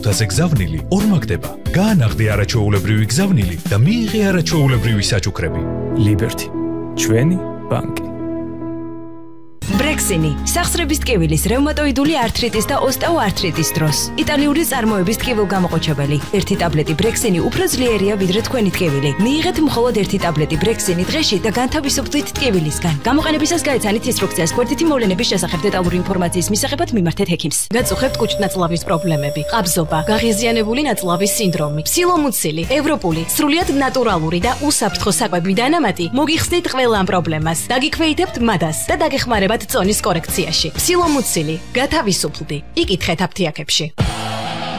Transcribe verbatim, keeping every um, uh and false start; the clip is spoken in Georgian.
ხუთასზე გზავნილი ორმაგდება. გაანაღდე არაჩვეულებრივი გზავნილი და მიიღე არაჩვეულებრივი საჩუქრები. Liberty. ჩვენი ბანკი. ბრექსინი სახსრების ტკივილის, რევმატოიდული ართრიტის და ოსტეოართრიტის დროს. იტალიური წარმოების ტკივილგამოყოჩებელი. ერთი ტაბლეტი ბრექსინი უფრო ძლიერია ვიდრე თქვენი ტკივილი. მიიღეთ მხოლოდ ერთი ტაბლეტი ბრექსინი დღეში და განთავისუფლდით ტკივილისგან. გამოყენებისას გაეცანით ინსტრუქციას გვერდითი მოვლენების შესახებ დეტალური ინფორმაციის მისაღებად მიმართეთ ექიმს. გაწუხებთ კუჭნაწლავის პრობლემები, ყაბზობა, გაღიზიანებული ნაწლავის სინდრომი, ფსილომუცილი, ევროპული, სრულიად ნატურალური და უსაფრთხო საკვები დანამატი მოგიხსნით ყველა ამ პრობლემას. დაგიქვეითებთ მადას და დაგეხმარებათ წონის კორექციაში. ფსილომუცილი, გათავისუფლდი. იკითხეთ აფთიაქებში.